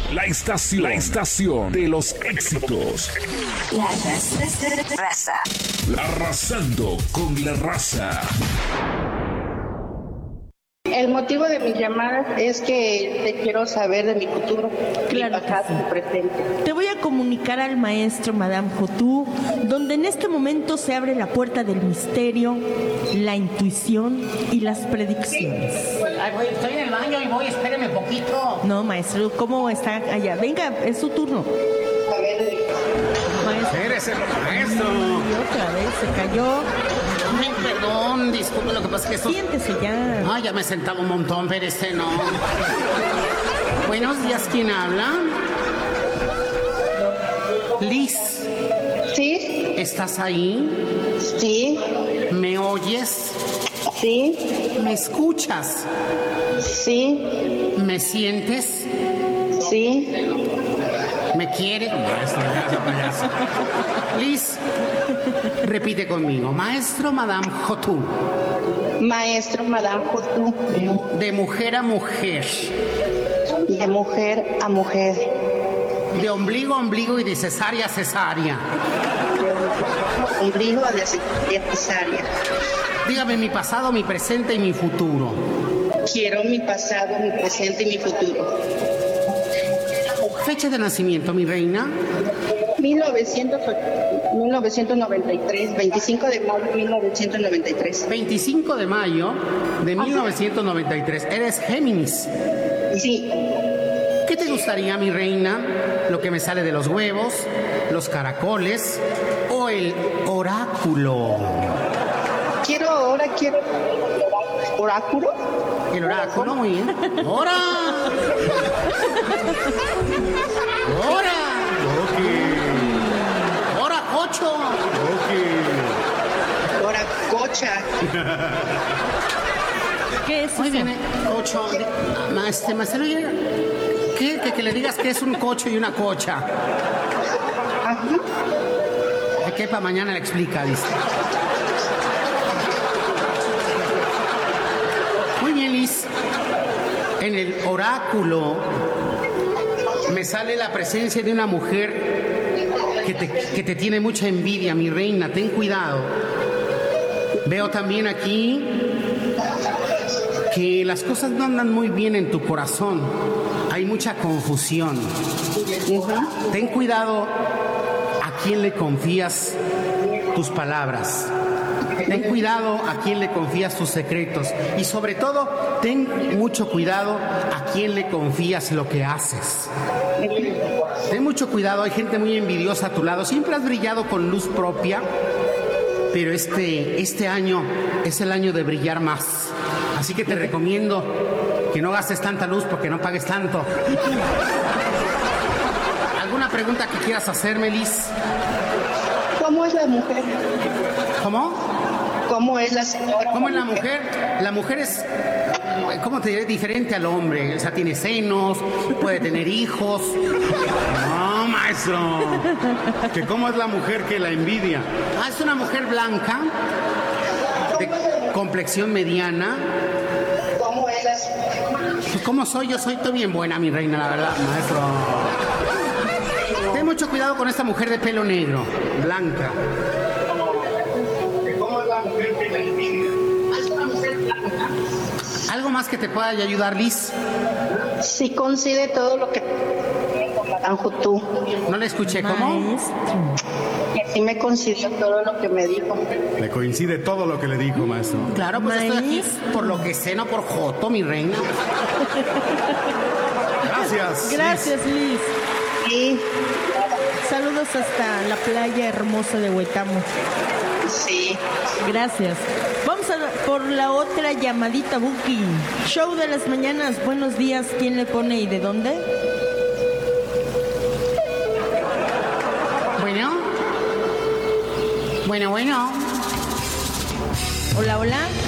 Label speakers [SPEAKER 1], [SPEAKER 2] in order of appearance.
[SPEAKER 1] La estación de los éxitos.
[SPEAKER 2] La raza.
[SPEAKER 1] Arrasando con la raza.
[SPEAKER 3] El motivo de mis llamadas es que te quiero saber de mi futuro,
[SPEAKER 4] Claro
[SPEAKER 3] mi pasado,
[SPEAKER 4] que sí.
[SPEAKER 3] mi presente.
[SPEAKER 4] Te voy a comunicar al maestro Madame Jotu, donde en este momento se abre la puerta del misterio, la intuición y las predicciones.
[SPEAKER 5] Ay, güey, estoy en el baño y voy, espéreme poquito.
[SPEAKER 4] No, maestro, ¿cómo está allá? Venga, es su turno. Maestro.
[SPEAKER 5] Eres el maestro.
[SPEAKER 4] Y otra vez se cayó.
[SPEAKER 5] Ay, perdón, disculpe, lo que pasa es que esto...
[SPEAKER 4] Siéntese ya.
[SPEAKER 5] Ay, ya me he sentado un montón, pero no. Buenos días, ¿quién habla? Liz,
[SPEAKER 3] ¿Sí?
[SPEAKER 5] ¿estás ahí?
[SPEAKER 3] ¿Sí?
[SPEAKER 5] ¿Me oyes?
[SPEAKER 3] ¿Sí?
[SPEAKER 5] ¿Me escuchas?
[SPEAKER 3] ¿Sí?
[SPEAKER 5] ¿Me sientes?
[SPEAKER 3] ¿Sí?
[SPEAKER 5] ¿Me quiere? Maestro, ya, payaso. Liz, repite conmigo. Maestro Madame Jotu.
[SPEAKER 3] Maestro Madame Jotu,
[SPEAKER 5] De mujer a mujer.
[SPEAKER 3] de mujer a mujer,
[SPEAKER 5] De ombligo a ombligo y de cesárea a cesárea.
[SPEAKER 3] ombligo de cesárea.
[SPEAKER 5] Dígame mi pasado, mi presente y mi futuro.
[SPEAKER 3] Quiero mi pasado, mi presente y mi futuro.
[SPEAKER 5] Fecha de nacimiento, mi reina.
[SPEAKER 3] 1993, 25 de mayo de 1993.
[SPEAKER 5] 25 de mayo de 1993. Eres Géminis.
[SPEAKER 3] Sí,
[SPEAKER 5] ¿Qué te gustaría, mi reina? ¿Lo que me sale de los huevos, los caracoles o el oráculo?
[SPEAKER 3] quiero oráculo.
[SPEAKER 5] El oráculo, muy bien. ¡Hora! ¡Hora! ¡Hora, cocho!
[SPEAKER 3] Oracocha.
[SPEAKER 4] ¿Qué es
[SPEAKER 5] Muy
[SPEAKER 4] eso?
[SPEAKER 5] bien, cocho. Maestro, ¿qué? Que le digas que es un cocho y una cocha.
[SPEAKER 3] Ajá.
[SPEAKER 5] Que para mañana le explica, dice. Muy bien, Liz. En el oráculo me sale la presencia de una mujer que te tiene mucha envidia, mi reina. Ten cuidado. Veo también aquí que las cosas no andan muy bien en tu corazón. Hay mucha confusión. Ten cuidado a quién le confías tus palabras. Ten cuidado a quién le confías tus secretos. Y sobre todo, ten mucho cuidado a quién le confías lo que haces. Ten mucho cuidado, hay gente muy envidiosa a tu lado. Siempre has brillado con luz propia, pero este año es el año de brillar más. Así que te recomiendo que no gastes tanta luz porque no pagues tanto. ¿Alguna pregunta que quieras hacerme, Liz?
[SPEAKER 3] ¿Cómo es la mujer?
[SPEAKER 5] ¿Cómo?
[SPEAKER 3] ¿Cómo es la señora?
[SPEAKER 5] ¿Cómo es la mujer? La mujer es, ¿cómo te diré? Diferente al hombre. O sea, tiene senos, puede tener hijos.
[SPEAKER 6] No, maestro. Que cómo es la mujer que la envidia.
[SPEAKER 5] Ah, es una mujer blanca, de complexión mediana.
[SPEAKER 3] ¿Cómo es la señora?
[SPEAKER 5] Pues, ¿cómo soy? Yo soy bien buena, mi reina, la verdad, maestro. Ten mucho cuidado con esta mujer de pelo negro, blanca.
[SPEAKER 3] ¿Cómo es la mujer que la envidia? ¿Es una mujer blanca?
[SPEAKER 5] ¿Algo más que te pueda ayudar, Liz?
[SPEAKER 3] Sí coincide todo lo que Madame tú.
[SPEAKER 5] No le escuché, ¿cómo?
[SPEAKER 4] Maestro.
[SPEAKER 3] Que sí me coincidió todo lo que me dijo.
[SPEAKER 6] Le coincide todo lo que le dijo, maestro.
[SPEAKER 5] Claro, pues estoy aquí por lo que sé, no por joto, mi reina.
[SPEAKER 6] Gracias.
[SPEAKER 4] Gracias, Liz.
[SPEAKER 3] Sí,
[SPEAKER 4] Saludos hasta la playa hermosa de Huetamo.
[SPEAKER 3] sí.
[SPEAKER 4] Gracias. Vamos por la otra llamadita, Buki. Show de las mañanas. Buenos días. ¿Quién le pone y de dónde?
[SPEAKER 5] Bueno.
[SPEAKER 4] Hola, hola.